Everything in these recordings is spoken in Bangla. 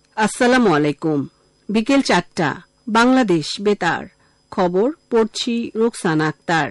আসসালামু আলাইকুম। বিকেল ৪টা, বাংলাদেশ বেতার খবর পড়ছি রোকসানা আক্তার।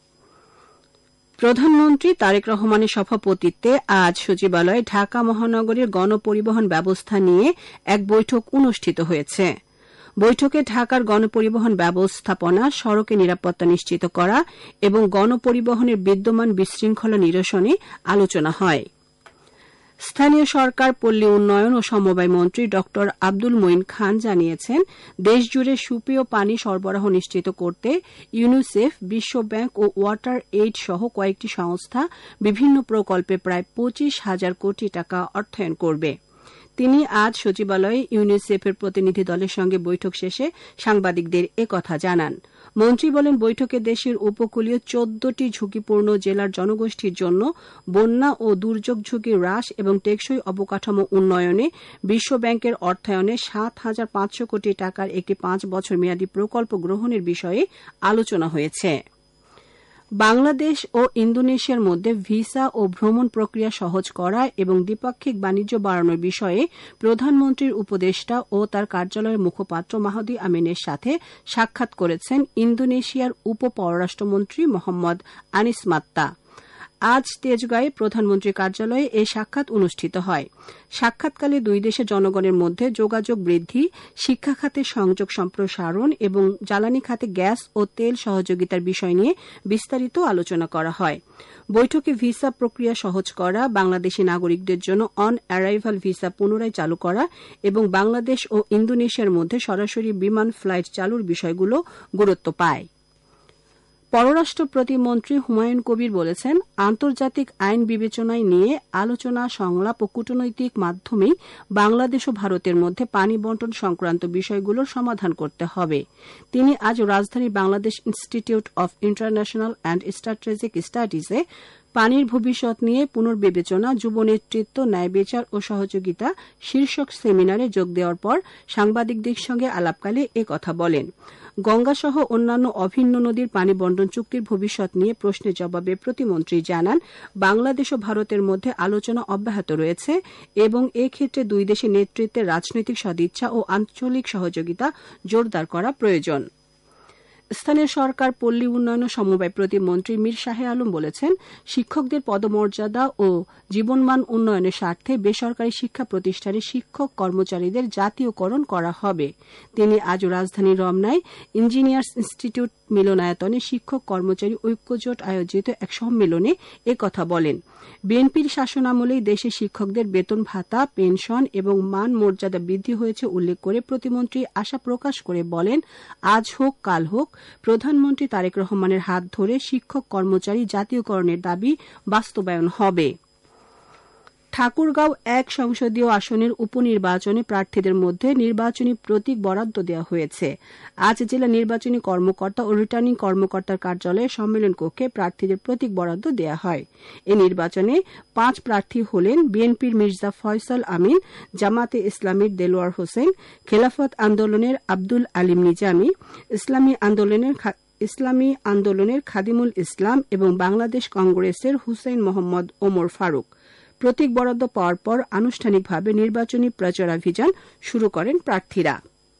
প্রধানমন্ত্রী তারেক রহমানের সভাপতিত্বে আজ সচিবালয়ে ঢাকা মহানগরীর গণপরিবহন ব্যবস্থা নিয়ে এক বৈঠক অনুষ্ঠিত হয়েছে। বৈঠকে ঢাকার গণপরিবহন ব্যবস্থাপনা, সড়কে নিরাপত্তা নিশ্চিত করা এবং গণপরিবহনের বিদ্যমান বিশৃঙ্খলা নিরসনে আলোচনা হয়। স্থানীয় সরকার, পল্লী উন্নয়ন ও সমবায় মন্ত্রী ড আব্দুল মঈন খান জানিয়েছেন, দেশজুড়ে সুপেয় পানি সরবরাহ নিশ্চিত করতে ইউনিসেফ, বিশ্বব্যাংক ও ওয়াটার এইড সহ কয়েকটি সংস্থা বিভিন্ন প্রকল্পে প্রায় ২৫,০০০ কোটি টাকা অর্থায়ন করবে। তিনি আজ সচিবালয়ে ইউনিসেফের প্রতিনিধি দলের সঙ্গে বৈঠক শেষে সাংবাদিকদের একথা জানান। মন্ত্রী বলেন, বৈঠকে দেশের উপকূলীয় ১৪টি ঝুঁকিপূর্ণ জেলার জনগোষ্ঠীর জন্য বন্যা ও দুর্যোগ ঝুঁকি হ্রাস এবং টেকসই অবকাঠামো উন্নয়নে বিশ্বব্যাংকের অর্থায়নে ৭,৫০০ কোটি টাকার একটি ৫ বছর মেয়াদী প্রকল্প গ্রহণের বিষয়ে আলোচনা হয়েছে। বাংলাদেশ ও ইন্দোনেশিয়ার মধ্যে ভিসা ও ভ্রমণ প্রক্রিয়া সহজ করা এবং দ্বিপাক্ষিক বাণিজ্য বাড়ানোর বিষয়ে প্রধানমন্ত্রীর উপদেষ্টা ও তার কার্যালয়ের মুখপাত্র মাহদি আমিনের সাথে সাক্ষাৎ করেছেন ইন্দোনেশিয়ার উপ পররাষ্ট্রমন্ত্রী মোহাম্মদ আনিস মাত্তা। আজ তেজগাঁয়ে প্রধানমন্ত্রীর কার্যালয়ে এই সাক্ষাৎ অনুষ্ঠিত হয়। সাক্ষাৎকালে দুই দেশের জনগণের মধ্যে যোগাযোগ বৃদ্ধি, শিক্ষা খাতে সংযোগ সম্প্রসারণ এবং জ্বালানি খাতে গ্যাস ও তেল সহযোগিতার বিষয় নিয়ে বিস্তারিত আলোচনা করা হয়। বৈঠকে ভিসা প্রক্রিয়া সহজ করা, বাংলাদেশি নাগরিকদের জন্য অন অ্যারাইভাল ভিসা পুনরায় চালু করা এবং বাংলাদেশ ও ইন্দোনেশিয়ার মধ্যে সরাসরি বিমান ফ্লাইট চালুর বিষয়গুলো গুরুত্ব পায়। পররাষ্ট্র প্রতিমন্ত্রী হুমায়ুন কবির বলেছেন, আন্তর্জাতিক আইন বিবেচনায় নিয়ে আলোচনা, সংলাপ ও কূটনৈতিক মাধ্যমেই বাংলাদেশ ও ভারতের মধ্যে পানি বণ্টন সংক্রান্ত বিষয়গুলোর সমাধান করতে হবে। তিনি আজ রাজধানীর Bangladesh institute of international and strategic স্টাডিজে পানির ভবিষ্যৎ নিয়ে পুনর্বিবেচনা, যুব নেতৃত্ব, ন্যায় বিচার ও সহযোগিতা শীর্ষক সেমিনারে যোগ দেওয়ার পর সাংবাদিকদের সঙ্গে আলাপকালে একথা বলেন। গঙ্গাসহ অন্যান্য অভিন্ন নদীর পানি বণ্টন চুক্তির ভবিষ্যৎ নিয়ে প্রশ্নের জবাবে প্রতিমন্ত্রী জানান, বাংলাদেশ ও ভারতের মধ্যে আলোচনা অব্যাহত রয়েছে এবং এক্ষেত্রে দুই দেশের নেতৃত্বের রাজনৈতিক সদিচ্ছা ও আঞ্চলিক সহযোগিতা জোরদার করা প্রয়োজন। স্থানীয় সরকার, পল্লী উন্নয়ন ও সমবায় প্রতিমন্ত্রী মীর শাহে আলম বলেছেন, শিক্ষকদের পদমর্যাদা ও জীবনমান উন্নয়নের স্বার্থে বেসরকারি শিক্ষা প্রতিষ্ঠানে শিক্ষক কর্মচারীদের জাতীয়করণ করা হবে। তিনি আজ রাজধানীর রমনায় ইঞ্জিনিয়ার্স ইনস্টিটিউট মিলনায়তনে শিক্ষক কর্মচারী ঐক্যজোট আয়োজিত এক সম্মেলনে একথা বলেন। বিএনপির শাসনামলেই দেশে শিক্ষকদের বেতন ভাতা, পেনশন এবং মান মর্যাদা বৃদ্ধি হয়েছে উল্লেখ করে প্রতিমন্ত্রী আশা প্রকাশ করে বলেন, আজ হোক কাল হোক প্রধানমন্ত্রী তারেক রহমানের হাত ধরে শিক্ষক কর্মচারী জাতীয়করণের দাবি বাস্তবায়ন হবে। ঠাকুরগাঁও ১ সংসদীয় আসনের উপনির্বাচনে প্রার্থীদের মধ্যে নির্বাচনী প্রতীক বরাদ্দ দেওয়া হয়েছে। আজ জেলা নির্বাচনী কর্মকর্তা ও রিটার্নিং কর্মকর্তার কার্যালয়ে সম্মেলন কক্ষে প্রার্থীদের প্রতীক বরাদ্দ দেওয়া হয়। এই নির্বাচনে ৫ প্রার্থী হলেন বিএনপির মির্জা ফয়সাল আমিন, জামাতে ইসলামীর দেলোয়ার হোসেন, খেলাফত আন্দোলনের আব্দুল আলিম নিজামী, ইসলামী আন্দোলনের খাদিমুল ইসলাম এবং বাংলাদেশ কংগ্রেসের হুসেইন মোহাম্মদ ওমর ফারুক। প্রতীক বরাদ্দ পাওয়ার পর আনুষ্ঠানিকভাবে নির্বাচনী প্রচারাভিযান শুরু করেন প্রার্থীরা।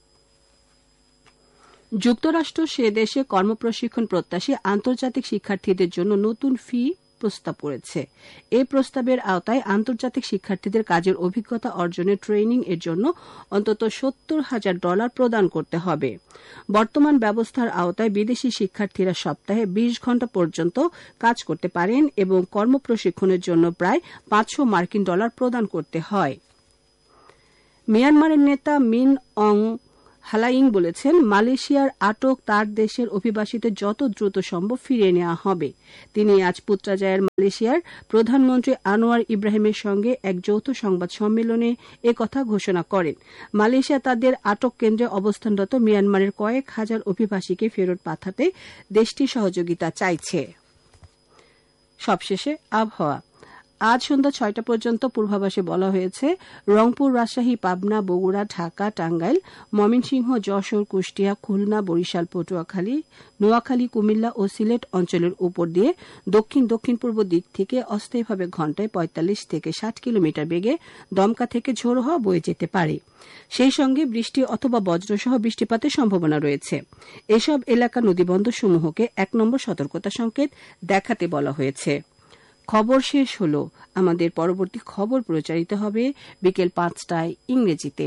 যুক্তরাষ্ট্র সে দেশে কর্মপ্রশিক্ষণ প্রত্যাশী আন্তর্জাতিক শিক্ষার্থীদের জন্য নতুন ফি প্রস্তাব করেছে। এই প্রস্তাবের আওতায় আন্তর্জাতিক শিক্ষার্থীদের কাজের অভিজ্ঞতা অর্জনের ট্রেনিং এর জন্য অন্তত $৭০,০০০ প্রদান করতে হবে। বর্তমান ব্যবস্থার আওতায় বিদেশি শিক্ষার্থীরা সপ্তাহে ২০ ঘণ্টা পর্যন্ত কাজ করতে পারেন এবং কর্মপ্রশিক্ষণের জন্য প্রায় $৫০০ প্রদান করতে হয়। মিয়ানমারের নেতা মিন অং হালাইং বলেছেন, মালয়েশিয়ার আটক তার দেশের অভিবাসীদের যত দ্রুত সম্ভব ফিরিয়ে নেওয়া হবে। তিনি আজ পুত্রাজায়ের মালয়েশিয়ার প্রধানমন্ত্রী আনোয়ার ইব্রাহিমের সঙ্গে এক যৌথ সংবাদ সম্মেলনে একথা ঘোষণা করেন। মালয়েশিয়া তাদের আটক কেন্দ্রে অবস্থানরত মিয়ানমারের কয়েক হাজার অভিবাসীকে ফেরত পাঠাতে দেশটি সহযোগিতা চাইছে। সবশেষে আবহাওয়া। আজ সন্ধ্যা ৬টা পর্যন্ত পূর্বাভাসে বলা হয়েছে রংপুর, রাজশাহী, পাবনা, বগুড়া, ঢাকা, টাঙ্গাইল, ময়মনসিংহ, যশোর, কুষ্টিয়া, খুলনা, বরিশাল, পটুয়াখালী, নোয়াখালী, কুমিল্লা ও সিলেট অঞ্চলের উপর দিয়ে দক্ষিণ দক্ষিণ পূর্ব দিক থেকে অস্থায়ীভাবে ঘণ্টায় ৪৫ থেকে ৬০ কিলোমিটার বেগে দমকা থেকে ঝোড়ো হাওয়া বয়ে যেতে পারে। সেই সঙ্গে বৃষ্টি অথবা বজ্রসহ বৃষ্টিপাতের সম্ভাবনা রয়েছে। এসব এলাকা নদীবন্দরসমূহকে ১ নম্বর সতর্কতা সংকেত দেখাতে বলা হয়েছে। খবর শেষ হল। আমাদের পরবর্তী খবর প্রচারিত হবে বিকেল ৫টায় ইংরেজিতে।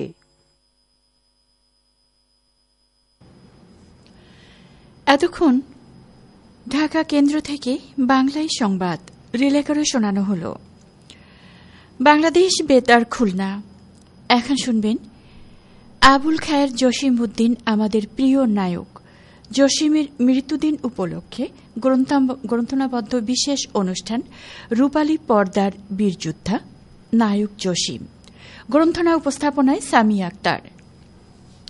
এতক্ষণ ঢাকা কেন্দ্র থেকে বাংলায় সংবাদ রিলে করে শোনানো হল। বাংলাদেশ বেতার খুলনা। এখন শুনবেন আবুল খায়ের জসিম উদ্দিন, আমাদের প্রিয় নায়ক। জসিমের মৃত্যুদিন উপলক্ষে গ্রন্থনাবদ্ধ বিশেষ অনুষ্ঠান রূপালী পর্দার বীরযোদ্ধা নায়ক জসিম। গ্রন্থনা উপস্থাপনায় সামিয়া আক্তার।